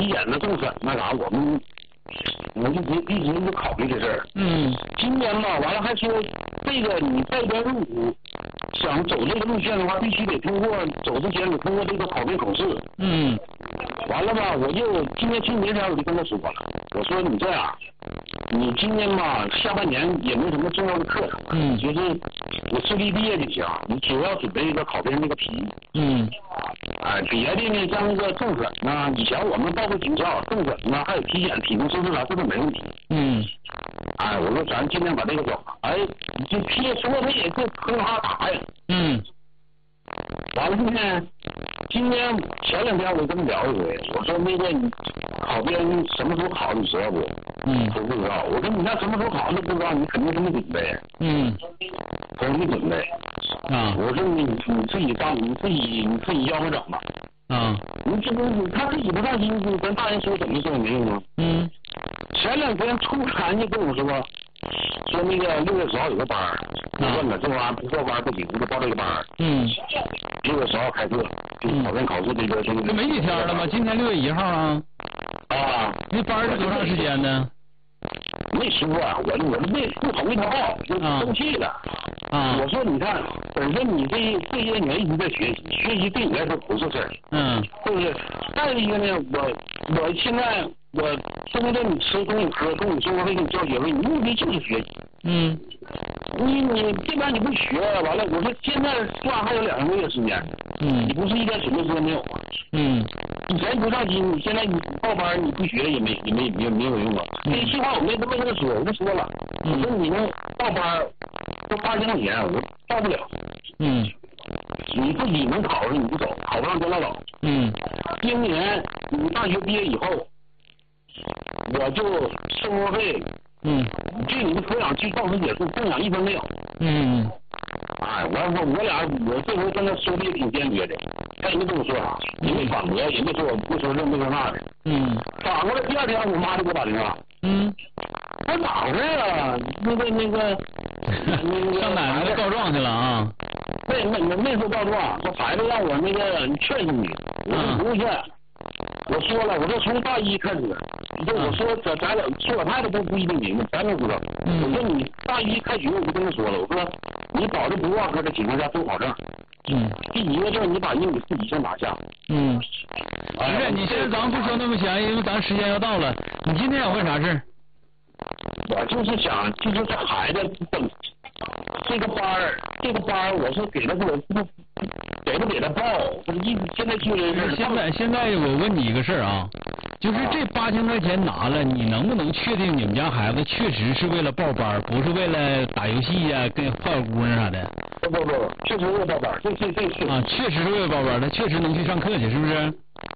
检呢、政审那啥，我就一直就考虑这事儿。今年吧，完了还说这个你在边入伍，想走这个路线的话，必须得通过走之前得通过这个考编口试。完了吧，我就今年春节前我就跟他说了，我说你这样，你今年吧下半年也没什么重要的课程，就是我顺利毕业就行，你主要准备一个考编那个题。哎，别的呢像那个政审呢，以前我们报个警校、政审呢，还有体检、体能测试啥，这都没问题。哎，我说咱尽量把这个整了。哎，这批说他也是哼哈打呀。完了呢，今天前2天我跟他聊一回，我说那个你考编什么时候考你知道不？说不知道。我说你那什么时候考都不知道，你肯定是没准备。他说没准备。我说你自己要会整吧。你这不他自己不上心，跟大人说怎么说也没用啊。前2天突然就跟我说那个6月10号有个班，我问了这玩意儿不报班不行，我就报这个班。6月10号开课，就是考编考试这个。 这没几天了吗？今天6月1号啊。那班是多长时间呢？ 没说，我不同意他报，就生气了。我说你看，本身你这些年一直在学习对你来说不是事儿。是不是？再一个呢，我现在我供着你吃，供你喝，供你生活费，给你交学费，你目的就是学习。你这边你不学，完了，我说现在算还有2个月时间。你不是一点准备时间没有啊？以前不上心，你现在你报班你不学也没有用啊。这句话我没跟他说，我就说了，我说你能报班都8000块钱，我报不了。你自己能考上你就走，考不上就拉倒。今年你大学毕业以后，我就生活费，据你的抚养据到此结束，供养1分没有。哎，我这回跟他说的也挺坚决的，他也没跟我说啥，也没反驳，也没说我不说这没说那的。反过来第2天我妈就给我打电话。我咋回事啊？那个上奶奶告状去了啊？ 没说告状，说孩子让我那个劝劝你，我说不用劝。我说了，我说从大1开始，我说咱俩说老太太不一定明白，咱都知道。我说你大1开学我就跟他说了，我说你保证不挂科的情况下做考证。第1个证你把英语4级先拿下。 不是，你现在咱们不说那么详，因为咱时间要到了。你今天想问啥事？ 我就是想，就是这孩子等这个班我是给他报，现在就是现在我问你一个事儿啊，就是这8000块钱拿了，你能不能确定你们家孩子确实是为了报班，不是为了打游戏呀、跟泡小姑娘啥的？ 不，确实为了报班，这确实是为了报班，他确实能去上课去，是不是？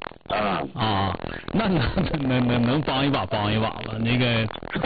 那能帮一把吧，那个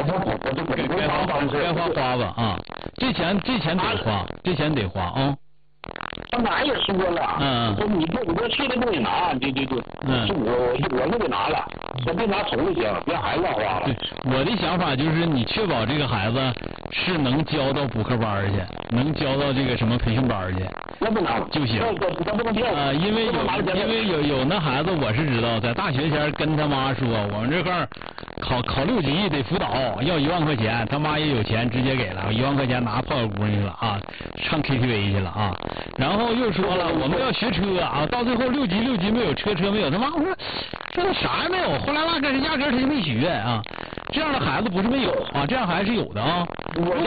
该花吧啊，这钱得花啊。 他妈也说了，说你不去的不给拿，对，我就给拿了，我别拿虫子行，别孩子乱花了。 我的想法就是你确保这个孩子是能教到补课班去，能教到这个什么培训班去， 那不拿就行。因为有那孩子我是知道，在大学前跟他妈说，我们这块考6级得辅导，要1万块钱，他妈也有钱，直接给了1万块钱，拿泡小姑娘去了啊，唱 KTV 去了啊。然后又说了，我们要学车啊，到最后6级没有车没有，他妈我说这啥也没有，后来那个压根他就没学啊。这样的孩子不是没有啊，这样孩子是有的啊。如果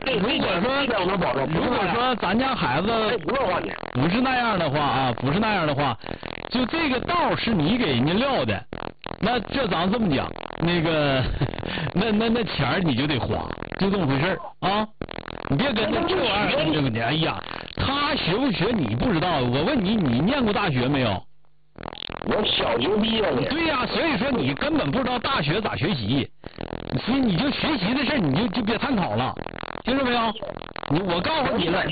说咱家孩子不是那样的话，就这个道是你给人家撂的，那这咱这么讲，那个那钱你就得花，就这么回事啊。你别跟这玩意儿对不对？哎呀，他学不学你不知道，我问你，你念过大学没有？ 我小学毕业的。 对呀，所以说你根本不知道大学咋学习，所以你就学习的事你就别探讨了，听着没有？我告诉你了，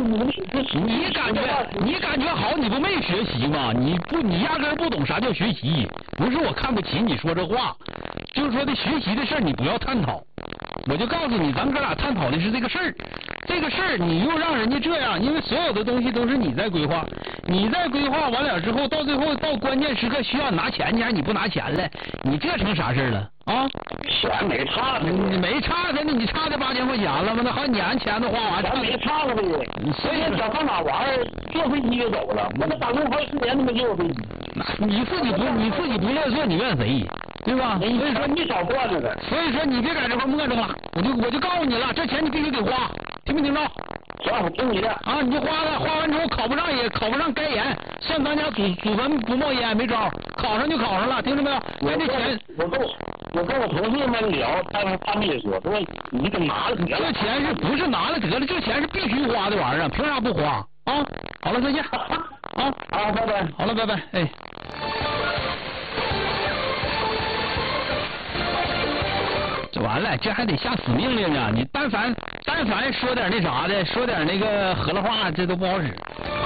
你感觉好，你不没学习吗？你压根不懂啥叫学习，不是我看不起你说这话，就是说的学习的事你不要探讨。我就告诉你，咱哥俩探讨的是这个事儿， 这个事儿你又让人家这样，因为所有的东西都是你在规划，你在规划完了之后，到最后到关键时刻需要拿钱去，还你不拿钱了，你这成啥事儿了啊？ 钱没差的， 你没差的，你差的8000块钱了吗？那好几年钱都花完， 钱没差了呗。所以想上哪玩儿，坐飞机就走了。我这打工好几年都没坐过飞机。 你自己不乐坐，你怨谁？对吧？ 所以说你少惯着他。 所以说你别在这块磨蹭了，我就告诉你了，这钱你必须得花，听没听着？ 行，我听你的。 啊，你就花了，花完之后考不上也考不上该严，像咱家祖坟不冒烟没招，考上就考上了，听着没有？人这钱， 我跟我同事们聊，他们也说你得拿了得了。 这钱是不是拿了得了？这钱是必须花的玩意儿，凭啥不花啊？好了，再见。啊， 好，拜拜。 好了，拜拜，哎。这完了，这还得下死命令啊！你但凡说点那啥的，说点那个河了话，这都不好使。